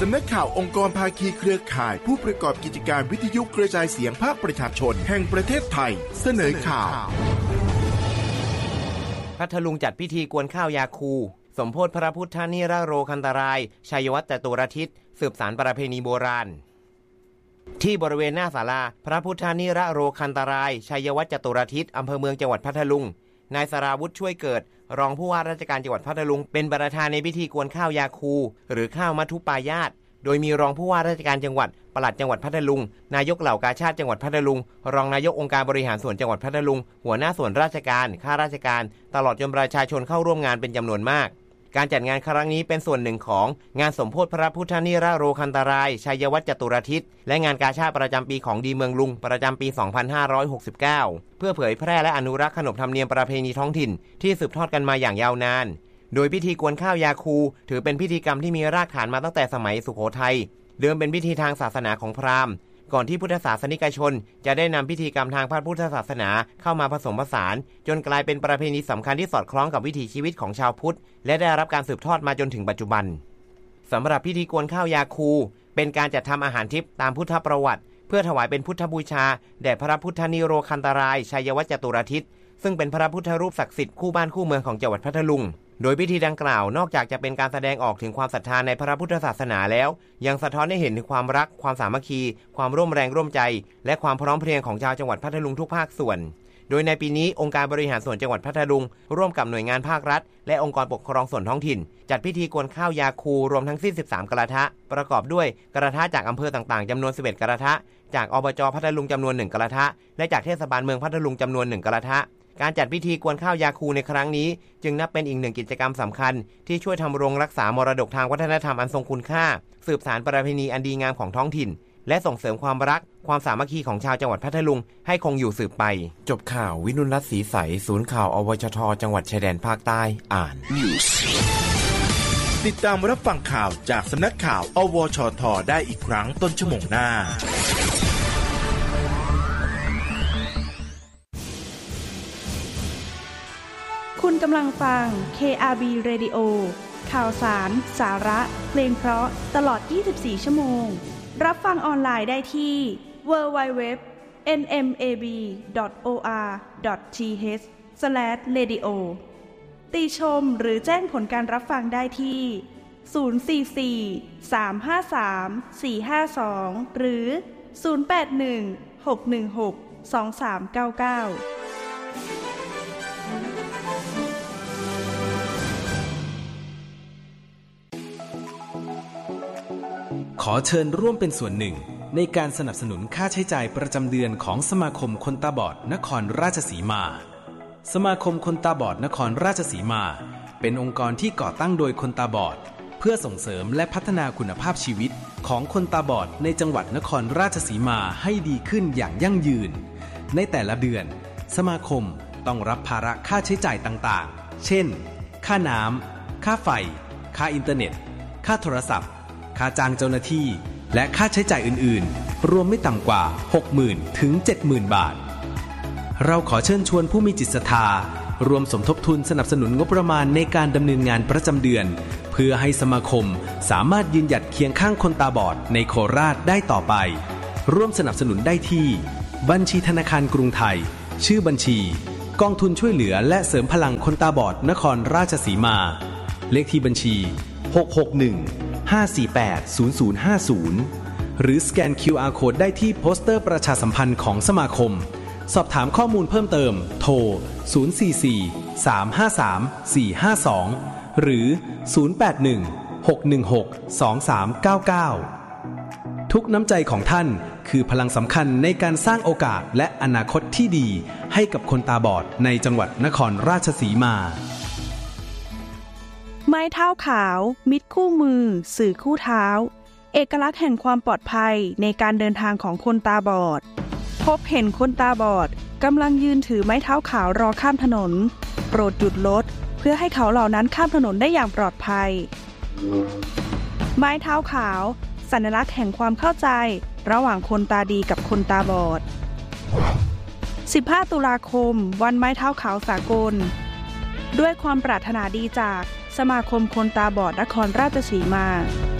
ำนักข่าวองค์กรภาคีเครือข่ายผู้ประกอบกิจการวิทยุกระจายเสียงภาคประชาชนแห่งประเทศไทยเสนอข่าวพัทลุงจัดพิธีกวนข้าวยาคูสมโภชพระพุทธนิรโรคันตรายชัยวัฒน์จตุรทิศสืบสานประเพณีโบราณที่บริเวณหน้าศาลาพระพุทธนิรโรคันตรายชัยวัฒน์จตุรทิศอำเภอเมืองจังหวัดพัทลุงนายสราวุฒิช่วยเกิดรองผู้ว่าราชการจังหวัดพัทลุงเป็นประธานในพิธีกวนข้าวยาคูหรือข้าวมัทุปายาตโดยมีรองผู้ว่าราชการจังหวัดปลัดจังหวัดพัทลุงนายกเหล่ากาชาดจังหวัดพัทลุงรองนายกองค์การบริหารส่วนจังหวัดพัทลุงหัวหน้าส่วนราชการข้าราชการตลอดจนประชาชนเข้าร่วมงานเป็นจำนวนมากการจัดงานครั้งนี้เป็นส่วนหนึ่งของงานสมโภชพระพุทธนิรโรคันตรายชัยวัฒน์จตุรทิศและงานกาชาดประจำปีของดีเมืองลุงประจำปี 2569 เพื่อเผยแพร่และอนุรักษ์ขนบธรรมเนียมประเพณีท้องถิ่นที่สืบทอดกันมาอย่างยาวนานโดยพิธีกวนข้าวยาคูถือเป็นพิธีกรรมที่มีรากฐานมาตั้งแต่สมัยสุโขทัยเดิมเป็นพิธีทางศาสนาของพราหมณ์ก่อนที่พุทธศาสนิกชนจะได้นำพิธีกรรมทางพระพุทธศาสนาเข้ามาผสมผสานจนกลายเป็นประเพณีสำคัญที่สอดคล้องกับวิถีชีวิตของชาวพุทธและได้รับการสืบทอดมาจนถึงปัจจุบันสำหรับพิธีกวนข้าวยาคูเป็นการจัดทำอาหารทิพย์ตามพุทธประวัติเพื่อถวายเป็นพุทธบูชาแด่พระพุทธนิโรคันตรายชัยวัฒน์จตุรทิศซึ่งเป็นพระพุทธรูปศักดิ์สิทธิ์คู่บ้านคู่เมืองของจังหวัดพัทลุงโดยพิธีดังกล่าวนอกจากจะเป็นการแสดงออกถึงความศรัทธาในพระพุทธศาสนาแล้วยังสะท้อนให้เห็นถึงความรักความสามัคคีความร่วมแรงร่วมใจและความพร้อมเพรียงของชาวจังหวัดพัทลุงทุกภาคส่วนโดยในปีนี้องค์การบริหารส่วนจังหวัดพัทลุงร่วมกับหน่วยงานภาครัฐและองค์กรปกครองส่วนท้องถิ่นจัดพิธีกวนข้าวยาคูรวมทั้งสิ้น13กระทะประกอบด้วยกระทะจากอำเภอต่างๆจำนวน11กระทะจากอบจพัทลุงจำนวน1กระทะและจากเทศบาลเมืองพัทลุงจำนวน1กระทะการจัดพิธีกวนข้าวยาคูในครั้งนี้จึงนับเป็นอีกหนึ่งกิจกรรมสำคัญที่ช่วยทำรงรักษามรดกทางวัฒนธรรมอันทรงคุณค่าสืบสานประเพณีอันดีงามของท้องถิ่นและส่งเสริมความรักความสามัคคีของชาวจังหวัดพัทลุงให้คงอยู่สืบไปจบข่าววินุรัตน์ศรีใสศูนย์ข่าวอวชทจังหวัดชายแดนภาคใต้อ่านติดตามรับฟังข่าวจากสำนักข่าวอวชทได้อีกครั้งต้นชั่วโมงหน้าคุณกำลังฟัง KRB Radio ข่าวสารสาระเพลงเพราะตลอด24ชั่วโมงรับฟังออนไลน์ได้ที่ www.nmab.or.th/radio ติชมหรือแจ้งผลการรับฟังได้ที่044-353-452หรือ081-616-2399 ขอเชิญร่วมเป็นส่วนหนึ่งในการสนับสนุนค่าใช้จ่ายประจำเดือนของสมาคมคนตาบอดนครราชสีมาสมาคมคนตาบอดนครราชสีมาเป็นองค์กรที่ก่อตั้งโดยคนตาบอดเพื่อส่งเสริมและพัฒนาคุณภาพชีวิตของคนตาบอดในจังหวัดนครราชสีมาให้ดีขึ้นอย่างยั่งยืนในแต่ละเดือนสมาคมต้องรับภาระค่าใช้จ่ายต่างๆเช่นค่าน้ำค่าไฟค่าอินเทอร์เน็ตค่าโทรศัพท์ค่าจ้างเจ้าหน้าที่และค่าใช้จ่ายอื่นๆรวมไม่ต่ำกว่า 60,000 ถึง 70,000 บาทเราขอเชิญชวนผู้มีจิตศรัทธารวมสมทบทุนสนับสนุนงบประมาณในการดำเนินงานประจำเดือนเพื่อให้สมาคมสามารถยืนหยัดเคียงข้างคนตาบอดในโคราชได้ต่อไปร่วมสนับสนุนได้ที่บัญชีธนาคารกรุงไทยชื่อบัญชีกองทุนช่วยเหลือและเสริมพลังคนตาบอดนครราชสีมาเลขที่บัญชี661-548-0050หรือสแกน QR Code ได้ที่โปสเตอร์ประชาสัมพันธ์ของสมาคมสอบถามข้อมูลเพิ่มเติมโทร044-353-452หรือ081-616-2399ทุกน้ำใจของท่านคือพลังสำคัญในการสร้างโอกาสและอนาคตที่ดีให้กับคนตาบอดในจังหวัดนครราชสีมาไม้เท้าขาวมิตรคู่มือสื่อคู่เท้าเอกลักษณ์แห่งความปลอดภัยในการเดินทางของคนตาบอดพบเห็นคนตาบอดกำลังยืนถือไม้เท้าขาวรอข้ามถนนโปรดหยุดรถเพื่อให้เขาเหล่านั้นข้ามถนนได้อย่างปลอดภัยไม้เท้าขาวสัญลักษณ์แห่งความเข้าใจระหว่างคนตาดีกับคนตาบอด15ตุลาคมวันไม้เท้าขาวสากลด้วยความปรารถนาดีจากสมาคมคนตาบอดนครราชสีมา